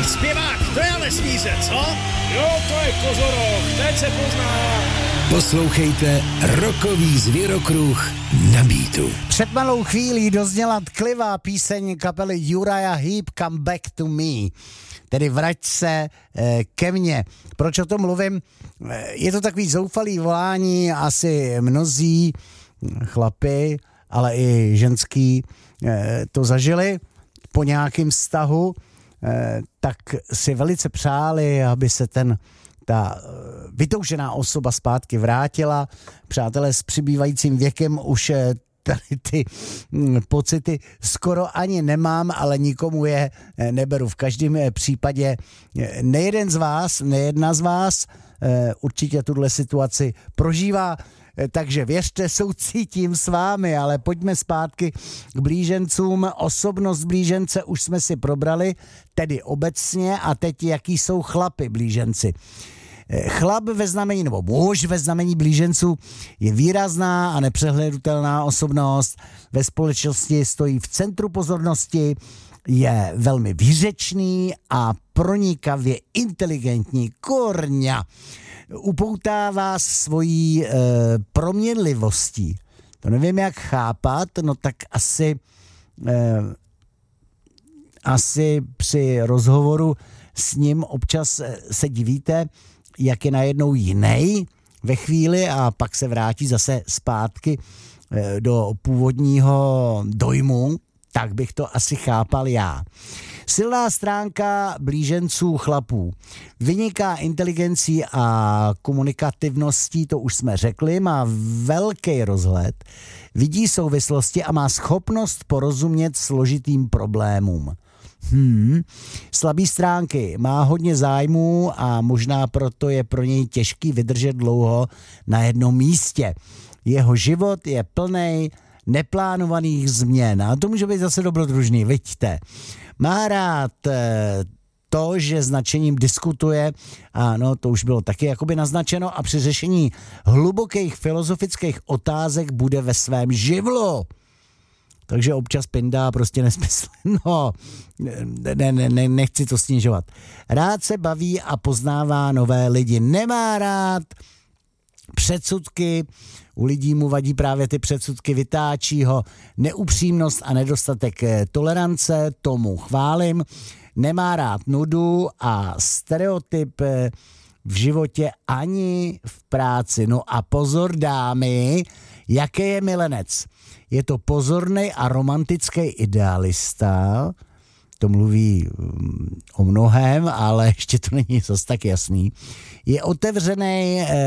Zpěvák, to je ale svíře, co? Jo, to je kozoroch, teď se pozná. Poslouchejte Rockový zvěrokruh na Beatu. Před malou chvílí dozněla tklivá píseň kapely Uriah Heep Come Back to Me. Tedy vrať se ke mně. Proč o tom mluvím? Je to takový zoufalý volání, asi mnozí chlapi, ale i ženský to zažili po nějakém vztahu, tak si velice přáli, aby se ta vytoužená osoba zpátky vrátila. Přátelé, s přibývajícím věkem už tady ty pocity skoro ani nemám, ale nikomu je neberu. V každém případě nejedna z vás určitě tuhle situaci prožívá, takže věřte, soucítím s vámi, ale pojďme zpátky k blížencům. Osobnost blížence už jsme si probrali, tedy obecně, a teď jaký jsou chlapy blíženci. Chlap ve znamení, nebo muž ve znamení blíženců je výrazná a nepřehlédnutelná osobnost, ve společnosti stojí v centru pozornosti, je velmi výřečný a pronikavě inteligentní, kurňa. Upoutává svojí proměnlivostí. To nevím, jak chápat, no tak asi při rozhovoru s ním občas se divíte, jak je najednou jiný ve chvíli a pak se vrátí zase zpátky do původního dojmu, tak bych to asi chápal já. Silná stránka blíženců chlapů. Vyniká inteligencí a komunikativností, to už jsme řekli, má velký rozhled, vidí souvislosti a má schopnost porozumět složitým problémům. Slabý stránky. Má hodně zájmů a možná proto je pro něj těžký vydržet dlouho na jednom místě. Jeho život je plnej neplánovaných změn. A to může být zase dobrodružný, vidíte. Má rád to, že s nadšením diskutuje, ano, to už bylo taky jakoby naznačeno, a při řešení hlubokých filozofických otázek bude ve svém živlu. Takže občas pindá prostě nesmysl. No, nechci to snižovat. Rád se baví a poznává nové lidi. Nemá rád předsudky, u lidí mu vadí právě ty předsudky, vytáčí ho neupřímnost a nedostatek tolerance, tomu chválím. Nemá rád nudu a stereotyp v životě ani v práci. No a pozor, dámy, jaký je milenec. Je to pozorný a romantický idealista, to mluví o mnohém, ale ještě to není zas tak jasný. Je otevřený